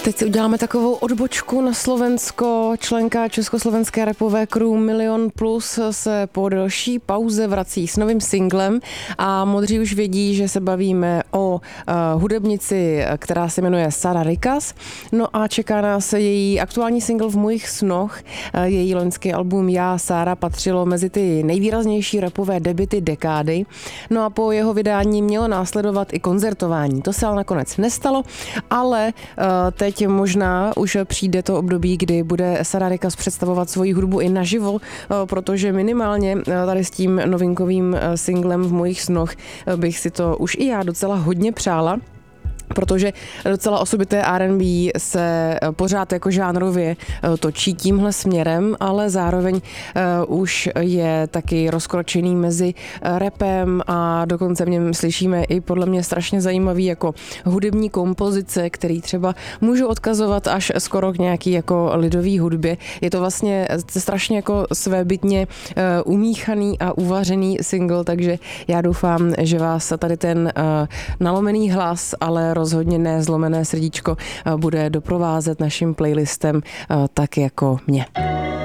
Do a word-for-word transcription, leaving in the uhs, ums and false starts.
Teď si uděláme takovou odbočku na Slovensko. Členka československé rapové crew Milion Plus se po delší pauze vrací s novým singlem a modří už vědí, že se bavíme o uh, hudebnici, která se jmenuje Sara Rikas. No a čeká nás její aktuální single V mojich snoch. Uh, její loňský album Já, Sára patřilo mezi ty nejvýraznější rapové debuty dekády. No a po jeho vydání mělo následovat i koncertování. To se ale nakonec nestalo, ale uh, teď Teď možná už přijde to období, kdy bude Sara Rikas představovat svoji hudbu i naživo, protože minimálně tady s tím novinkovým singlem V mojich snoch bych si to už i já docela hodně přála. Protože docela osobité R and B se pořád jako žánrově točí tímhle směrem, ale zároveň uh, už je taky rozkročený mezi rapem a dokonce v něm slyšíme i podle mě strašně zajímavý jako hudební kompozice, který třeba můžu odkazovat až skoro k nějaký jako lidový hudbě. Je to vlastně strašně jako svébytně uh, umíchaný a uvařený single, takže já doufám, že vás tady ten uh, nalomený hlas, ale rozhodně ne zlomené srdíčko bude doprovázet naším playlistem tak jako mě.